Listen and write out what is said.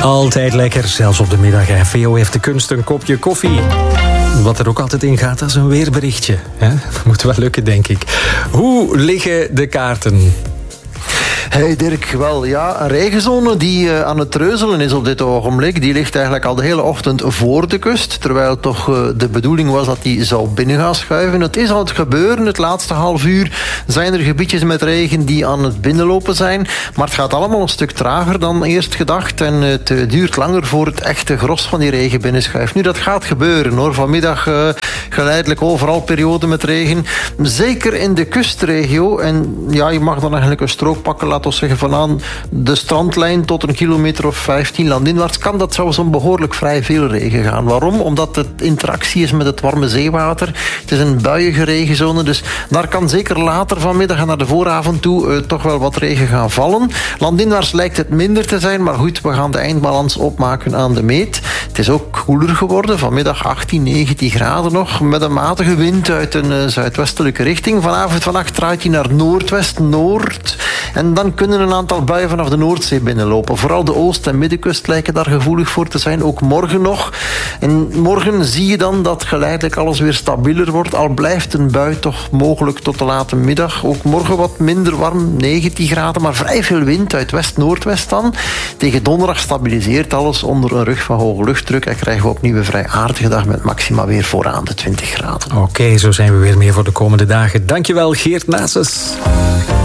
Altijd lekker, zelfs op de middag. En VO heeft de kunst een kopje koffie. Wat er ook altijd in gaat, dat is een weerberichtje. Hè? Dat moet wel lukken, denk ik. Hoe liggen de kaarten? Hey Dirk, wel ja, een regenzone die aan het treuzelen is op dit ogenblik. Die ligt eigenlijk al de hele ochtend voor de kust. Terwijl toch de bedoeling was dat die zou binnen gaan schuiven. Het is aan het gebeuren. Het laatste half uur zijn er gebiedjes met regen die aan het binnenlopen zijn. Maar het gaat allemaal een stuk trager dan eerst gedacht. En het duurt langer voor het echte gros van die regen binnenschuift. Nu, dat gaat gebeuren hoor. Vanmiddag geleidelijk overal periode met regen. Zeker in de kustregio. En ja, je mag dan eigenlijk een strook pakken, laten we zeggen, vanaan de strandlijn tot een kilometer of 15 landinwaarts kan dat zelfs om behoorlijk vrij veel regen gaan. Waarom? Omdat het interactie is met het warme zeewater. Het is een buiige regenzone, dus daar kan zeker later vanmiddag en naar de vooravond toe toch wel wat regen gaan vallen. Landinwaarts lijkt het minder te zijn, maar goed, we gaan de eindbalans opmaken aan de meet. Het is ook koeler geworden, vanmiddag 18, 19 graden nog, met een matige wind uit een zuidwestelijke richting. Vanavond, vannacht draait hij naar noordwest, noord. En dan kunnen een aantal buien vanaf de Noordzee binnenlopen. Vooral de oost- en middenkust lijken daar gevoelig voor te zijn. Ook morgen nog. En morgen zie je dan dat geleidelijk alles weer stabieler wordt. Al blijft een bui toch mogelijk tot de late middag. Ook morgen wat minder warm, 19 graden. Maar vrij veel wind uit west-noordwest dan. Tegen donderdag stabiliseert alles onder een rug van hoge luchtdruk. En krijgen we opnieuw een vrij aardige dag met maxima weer vooraan de 20 graden. Oké, zo zijn we weer meer voor de komende dagen. Dankjewel, Geert Nases.